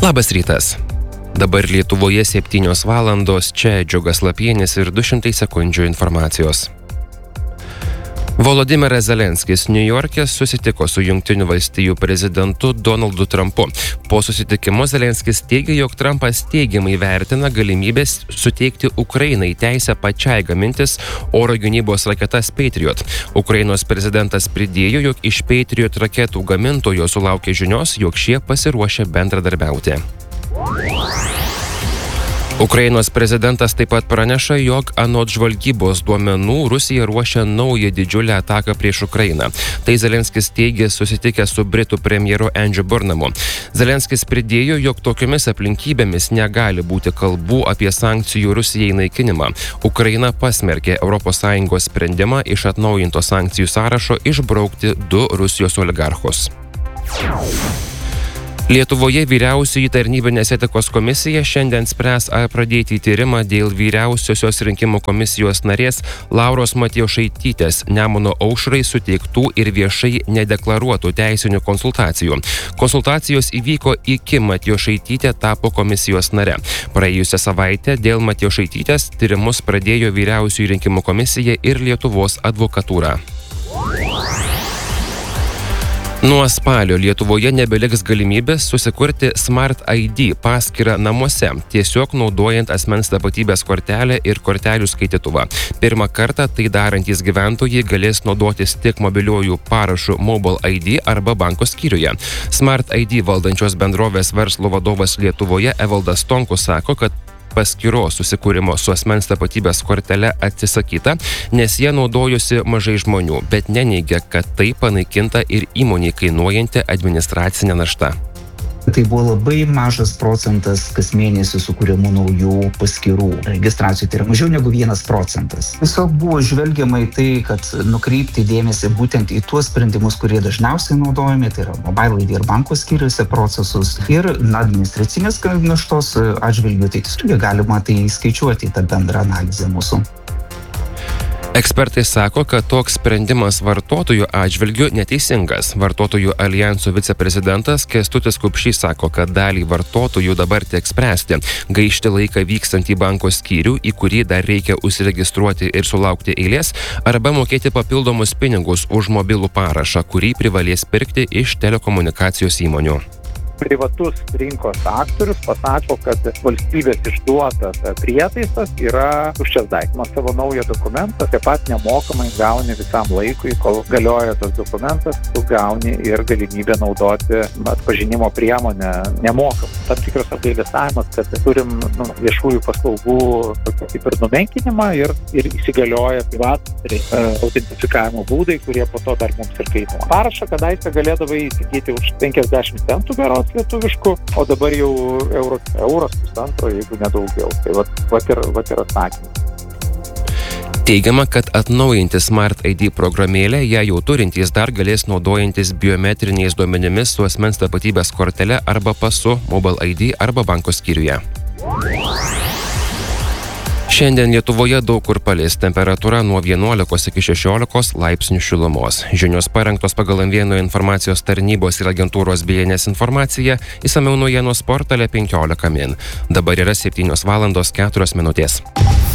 Labas rytas. Dabar Lietuvoje 7 valandos, čia Džiugas Lapienis ir 200 sekundžių informacijos. Volodymyras Zelenskis Niujorke susitiko su Jungtinių valstijų prezidentu Donaldu Trumpu. Po susitikimo Zelenskis teigė, jog Trumpas teigiamai vertina galimybės suteikti Ukrainai teisę pačiai gamintis oro gynybos raketas Patriot. Ukrainos prezidentas pridėjo, jog iš Patriot raketų gamintojo sulaukė žinios, jog šie pasiruošę bendradarbiauti. Ukrainos prezidentas taip pat praneša, jog anot žvalgybos duomenų Rusija ruošia naują didžiulę ataką prieš Ukrainą. Tai Zelenskis teigė susitikęs su Britų premjeru Andrew Burnamu. Zelenskis pridėjo, jog tokiomis aplinkybėmis negali būti kalbų apie sankcijų Rusijai naikinimą. Ukraina pasmerkė ES sprendimą iš atnaujinto sankcijų sąrašo išbraukti 2 Rusijos oligarchus. Lietuvoje vyriausioji tarnybinės etikos komisija šiandien spręs pradėti tyrimą dėl vyriausiosios rinkimų komisijos narės Lauros Matjošaitytės Nemuno aušrai suteiktų ir viešai nedeklaruotų teisinių konsultacijų. Konsultacijos įvyko iki Matjošaitytė tapo komisijos nare. Praėjusią savaitę dėl Matjošaitytės tyrimus pradėjo vyriausioji rinkimų komisija ir Lietuvos advokatūra. Nuo spalio Lietuvoje nebeliks galimybės susikurti Smart ID paskyrą namuose, tiesiog naudojant asmens tapatybės kortelę ir kortelių skaitytuvą. Pirmą kartą tai darantys gyventojai galės naudotis tik mobiliuoju parašu Mobile ID arba banko skyriuje. Smart ID valdančios bendrovės verslo vadovas Lietuvoje Evaldas Stonkus sako, kad paskyros susikūrimo su asmens tapatybės kortele atsisakyta, nes jie naudojosi mažai žmonių, bet neneigia, kad tai panaikinta ir įmonei kainuojanti administracinė našta. Tai buvo labai mažas procentas kas mėnesį sukūrimų naujų paskyrų registracijų, tai yra mažiau negu 1%. Tiesiog buvo žvelgiama į tai, kad nukreipti dėmesį būtent į tuos sprendimus, kurie dažniausiai naudojami, tai yra mobile ID ir banko skyriuose procesus ir administracinės naštos atžvilgių, tai tiesiog galima tai skaičiuoti į tą bendrą analizę mūsų. Ekspertai sako, kad toks sprendimas vartotojų atžvilgiu neteisingas. Vartotojų aljanso viceprezidentas Kęstutis Kupšys sako, kad dalį vartotojų dabar teks spręsti. Gaišti laiką vykstant į banko skyrių, į kurį dar reikia užsiregistruoti ir sulaukti eilės, arba mokėti papildomus pinigus už mobilų parašą, kurį privalės pirkti iš telekomunikacijos įmonių. Privatus rinkos aktorius pasako, kad valstybės išduotas prietaisas yra tuščias daiktas. Savo naują dokumentą taip pat nemokamai gauni visam laikui, kol galioja tas dokumentas, tu gauni ir galimybę naudoti atpažinimo priemonę nemokamai. Tam tikras apgailestavimas, kad turim viešųjų paslaugų kaip ir numenkinimą ir įsigalioja privatus autentifikavimo būdai, kurie po to dar mums ir kainuoja. Parašą kadaise galėdavai įsigyti už 50 centų berods lietuviškų, o dabar jau euras pusantro, jeigu nedaugiau. Tai vat ir atsakymas. Teigiama, kad atnaujinti Smart ID programėlę, ją jau turintys dar galės naudojantis biometriniais duomenimis su asmens tapatybės kortele arba pasu, Mobile ID arba banko skyriuje. Šiandien Lietuvoje daug kur palis, temperatūra nuo 11 iki 16 laipsnių šilumos. Žinios parengtos pagal M1 informacijos tarnybos ir agentūros BNS informaciją, išsamiau naujienos portale 15 min. Dabar yra 7 valandos 4 minutės.